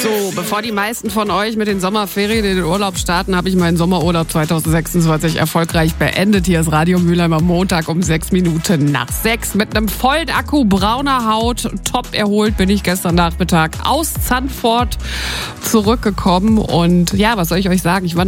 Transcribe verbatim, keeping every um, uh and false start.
So, bevor die meisten von euch mit den Sommerferien in den Urlaub starten, habe ich meinen Sommerurlaub zwanzig sechsundzwanzig erfolgreich beendet. Hier ist Radio Mülheim am Montag um sechs Minuten nach sechs. Mit einem vollen Akku brauner Haut, top erholt, bin ich gestern Nachmittag aus Zandvoort zurückgekommen. Und ja, was soll ich euch sagen? Ich war